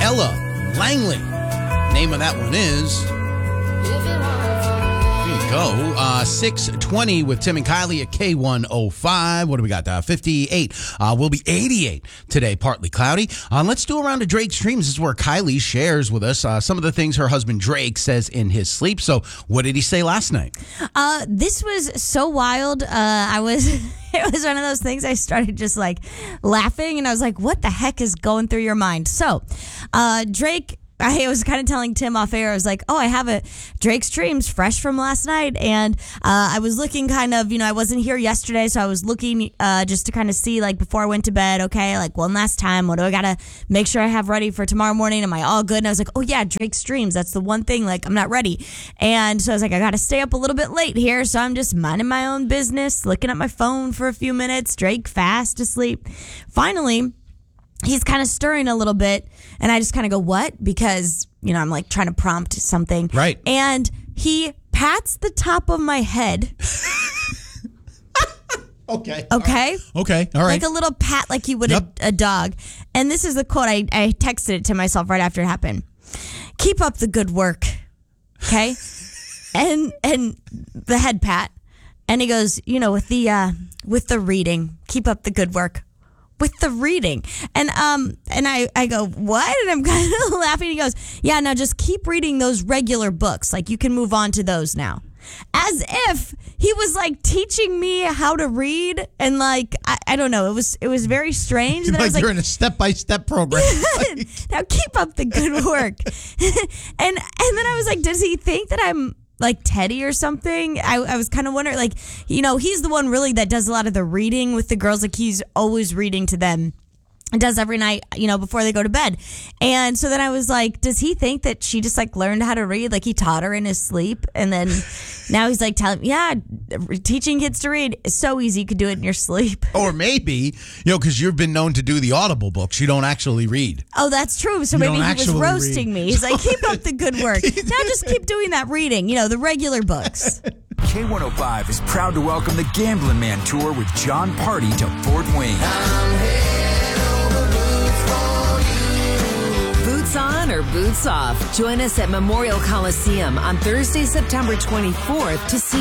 Ella Langley. Name of that one is... Go 6:20 with Tim and Kylie at K105. What do we got? 58. Will be 88 today, partly cloudy. Let's do a round of Drake's Dreams. This is where Kylie shares with us some of the things her husband Drake says in his sleep. So what did he say last night? This was so wild. It was one of those things I started just like laughing, and I was like, what the heck is going through your mind? So Drake... I was kind of telling Tim off air, I was like, I have a Drake's Dreams fresh from last night. And I was looking kind of, I wasn't here yesterday, so I was looking just to kind of see, like, before I went to bed, okay, like, one last time, what do I got to make sure I have ready for tomorrow morning? Am I all good? And I was like, oh, yeah, Drake's Dreams. That's the one thing, like, I'm not ready. And so I was like, I got to stay up a little bit late here. So I'm just minding my own business, looking at my phone for a few minutes, Drake fast asleep. Finally, he's kind of stirring a little bit, and I just kind of go, what? Because, I'm like trying to prompt something. Right. And he pats the top of my head. Okay. Okay? Okay. All right. Like a little pat like you would a dog. And this is the quote. I texted it to myself right after it happened. Keep up the good work. Okay? and the head pat. And he goes, with the reading, keep up the good work. With the reading. And I go, what? And I'm kind of laughing. He goes, yeah, now just keep reading those regular books. Like, you can move on to those now. As if he was like teaching me how to read, and like I don't know, it was very strange. Like, I was you're in a step-by-step program. Now keep up the good work. and then I was like, does he think that I'm like Teddy or something? I was kind of wondering, like, he's the one really that does a lot of the reading with the girls. Like, he's always reading to them and does every night, before they go to bed. And so then I was like, does he think that she just like learned how to read? Like, he taught her in his sleep. And then now he's like telling, teaching kids to read is so easy. You could do it in your sleep. Or maybe, because you've been known to do the Audible books. You don't actually read. Oh, that's true. So maybe he was roasting me. He's like, keep up the good work. Now just keep doing that reading, the regular books. K105 is proud to welcome the Gambling Man Tour with John Party to Fort Wayne. Boots on or boots off? Join us at Memorial Coliseum on Thursday, September 24th to see